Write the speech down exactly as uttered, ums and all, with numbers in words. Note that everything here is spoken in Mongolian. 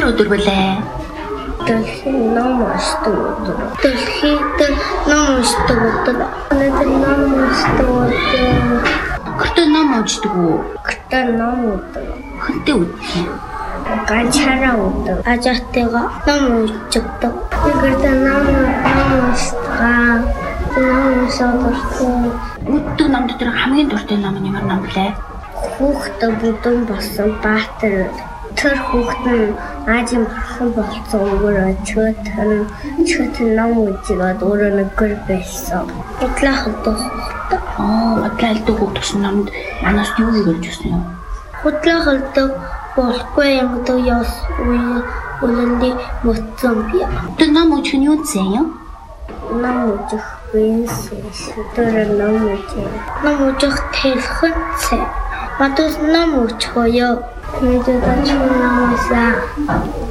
өдөр болоо? Дэлхийн ном уншдаг өдөр. Дэлхийд ном уншдаг өдөр. Өнөөдөр ном уншдаг өдөр. Гэртээ ном уншдаг уу? Гэртээ ном уншдаг. Хэнтэй үдэх? Ганцаараа өдөр. Ажаатайгаа ном уншдаг. Гэртээ ном ном уншдаг. Ном уншдаг. Өддөг ном дотор хамгийн дуртай ном нь ямар ном блэ? Хүүхдээ бүдүүн болсон Баатар. Тэр хүүхд нь аажим бурхан болсон өгөрөө чөтөн чөтөн ном үзээд өөрөө нэгэр байсан. Удлаа хөлдөх хүүхд. Аа, удлаа хөлдөх хүүхд гэсэн номд манаас юу гэж өгсөн юм? Удлаа хөлдөх болохгүй юм дөө яс үе үлэндээ мөцсөн бия. Тэр ном үжих нь юу зэн юм? Ном үжих бийс тэр ном үжих. Ном үжих тэрхэн цэ. Матус ном үжих ёо. Мэдээж ном үсаа.